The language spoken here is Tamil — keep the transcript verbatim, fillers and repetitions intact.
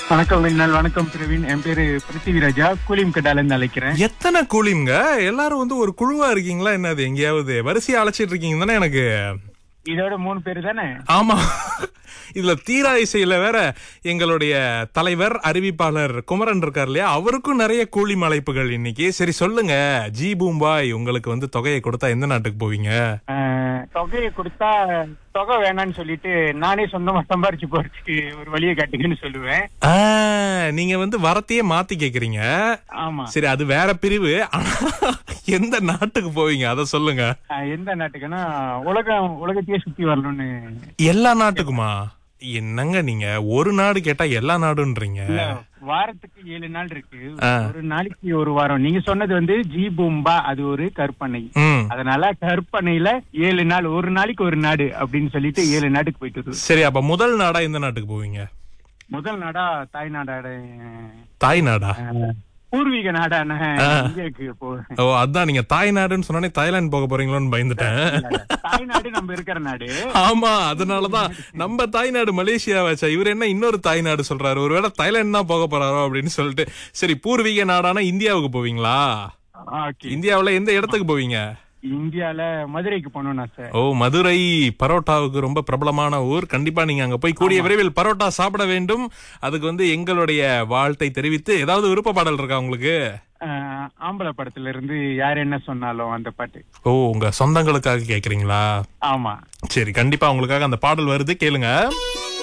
வணக்கம் மின்னல், வணக்கம் பிரவீன். என் பேரு பிருத்திவிராஜா, கூலிம் கடால இருந்து அழைக்கிறேன். எத்தனை கூலிங்க? எல்லாரும் வந்து ஒரு குழுவா இருக்கீங்களா என்னது? எங்கேயாவது வரிசையா அழைச்சிட்டு இருக்கீங்க தானே? எனக்கு இதோட மூணு பேரு தானே? ஆமா. இதுல தீரா இசையில வேற எங்களுடைய தலைவர் அறிவிப்பாளர் குமரன் இருக்கார் இல்லையா, அவருக்கும் நிறைய கூலி அழைப்புகள் இன்னைக்கு. சரி சொல்லுங்க, ஜி பூம்பாய் உங்களுக்கு வந்து தொகையை கொடுத்தா எந்த நாட்டுக்கு போவீங்க? தொகையை கொடுத்தா தொகை வேணான்னு சொல்லிட்டு நானே சொந்தமா சம்பாரிச்சு போறதுக்கு ஒரு வழியை காட்டுங்கன்னு சொல்லுவேன். நீங்க வந்து வரத்தையே மாத்தி கேக்குறீங்க. ஆமா. சரி, அது வேற பிரிவு. எந்த நாட்டுக்கு போவீங்க அத சொல்லுங்க. எந்த நாட்டுக்குன்னா உலகம் உலகத்தையே சுத்தி வரணும்னு. எல்லா நாட்டுக்குமா? என்னங்க நீங்க ஒரு நாடு கேட்டா எல்லா நாடுன்றீங்க? வாரத்துக்கு ஏழு நாள் இருக்கு, ஒரு நாளைக்கு ஒரு வாரம். நீங்க சொன்னது வந்து ஜி பூம்பா, அது ஒரு கற்பனை. அதனால கற்பனையில ஏழு நாள், ஒரு நாளைக்கு ஒரு நாடு அப்படின்னு சொல்லிட்டு ஏழு நாட்டுக்கு போயிட்டு. சரி, அப்ப முதல் நாடா எந்த நாட்டுக்கு போவீங்க? முதல் நாடா தாய்நாடா. தாய்நாடா? பூர்வீக நாடான இந்தியாவுக்கு போவேன். ஓ, அதான் நீங்க தாய்நாடுன்னு சொன்னோன்னே தாய்லாந்து போக போறீங்களோன்னு பயந்துட்டேன். தாய்நாடு நம்ம இருக்கிற நாடு. ஆமா, அதனாலதான் நம்ம தாய்நாடு மலேசியா வச்சா, இவர் என்ன இன்னொரு தாய்நாடு சொல்றாரு, ஒருவேளை தாய்லாந்து தான் போக போறாரோ அப்படின்னு சொல்லிட்டு. சரி, பூர்வீக நாடானா இந்தியாவுக்கு போவீங்களா? இந்தியாவுல எந்த இடத்துக்கு போவீங்க? இந்தியால மதுரைக்கு போனோம்னா சார். ஓ, மதுரை பரோட்டாவுக்கு ரொம்ப பிரபலமான ஊர். கண்டிப்பா நீங்க அங்க போய் கூடிய விரைவில் பரோட்டா சாப்பிட வேண்டும். அதுக்கு வந்து எங்களுடைய வாழ்த்தை தெரிவித்து, ஏதாவது விருப்ப பாடல் இருக்கா உங்களுக்கு? ஆம்பளை படத்துல இருந்து யார் என்ன சொன்னாலும் அந்த பாட்டு. ஓ, உங்க சொந்தங்களுக்காக கேக்குறீங்களா? ஆமா. சரி, கண்டிப்பா உங்களுக்காக அந்த பாடல் வருது, கேளுங்க.